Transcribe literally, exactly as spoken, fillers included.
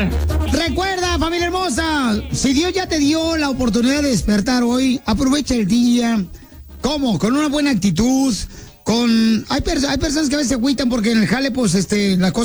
despertar. Recuerda, familia hermosa, si Dios ya te dio la oportunidad de despertar hoy, aprovecha el día. ¿Cómo? Con una buena actitud, con... Hay, pers- hay personas que a veces se agüitan porque en el jale, pues, este, las cosas